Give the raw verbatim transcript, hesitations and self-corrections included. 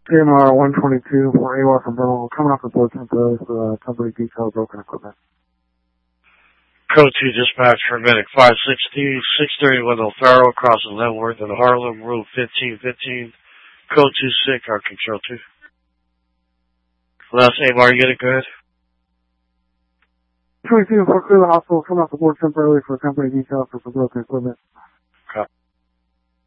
K M R one twenty-two for A W A R from Bravo, coming off the board temporarily for uh, company detail broken equipment. Code two dispatch for medic five sixty, six thirty-one O'Farrell, crossing Leavenworth and Harlem, route fifteen fifteen. Code two sick, our control two. Last A W A R, you get it, go ahead. twenty-two for clear the hospital, coming off the board temporarily for company detail for broken equipment.